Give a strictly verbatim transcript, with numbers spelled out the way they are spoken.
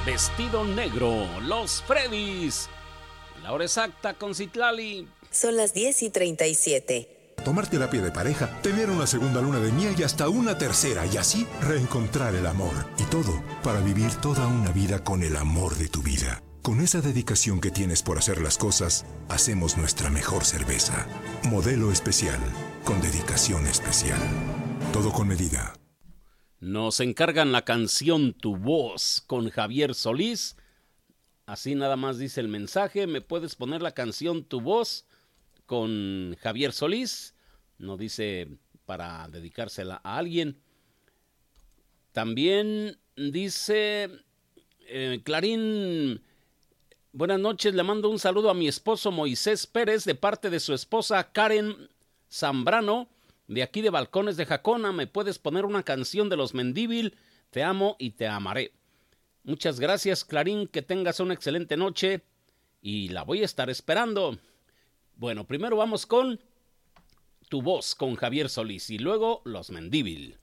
Vestido Negro, Los Freddys. La hora exacta con Citlali. Son las diez y treinta y siete. Tomar terapia de pareja, tener una segunda luna de miel y hasta una tercera, y así reencontrar el amor. Y todo para vivir toda una vida con el amor de tu vida. Con esa dedicación que tienes por hacer las cosas, hacemos nuestra mejor cerveza. Modelo especial, con dedicación especial. Todo con medida. Nos encargan la canción Tu Voz con Javier Solís. Así nada más dice el mensaje. ¿Me puedes poner la canción Tu Voz con Javier Solís? No dice para dedicársela a alguien. También dice eh, Clarín, buenas noches, le mando un saludo a mi esposo Moisés Pérez de parte de su esposa Karen Zambrano, de aquí de Balcones de Jacona. ¿Me puedes poner una canción de Los Mendívil? Te amo y te amaré. Muchas gracias, Clarín, que tengas una excelente noche y la voy a estar esperando. Bueno, primero vamos con Tu Voz con Javier Solís y luego Los Mendívil.